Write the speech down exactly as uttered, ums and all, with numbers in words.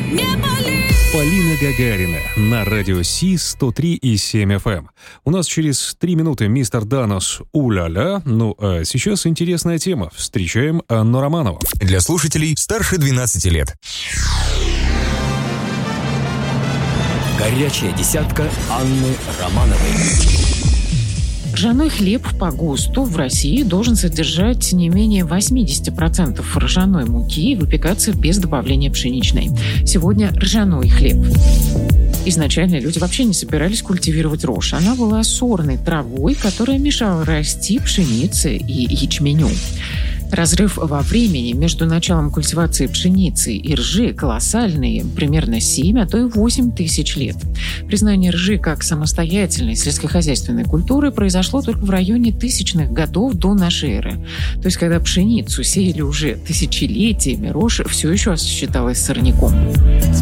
Полина Гагарина на радио Си сто три и семь эф эм. У нас через три минуты мистер Данос «У-ля-ля». Ну, а сейчас интересная тема. Встречаем Анну Романову. Для слушателей старше двенадцати лет. Горячая десятка Анны Романовой. Ржаной хлеб по ГОСТу в России должен содержать не менее восемьдесят процентов ржаной муки и выпекаться без добавления пшеничной. Сегодня ржаной хлеб. Изначально люди вообще не собирались культивировать рожь. Она была сорной травой, которая мешала расти пшенице и ячменю. Разрыв во времени между началом культивации пшеницы и ржи колоссальный, примерно семь, а то и восемь тысяч лет. Признание ржи как самостоятельной сельскохозяйственной культуры произошло только в районе тысячных годов до нашей эры. То есть, когда пшеницу сеяли уже тысячелетиями, рожь все еще считалась сорняком.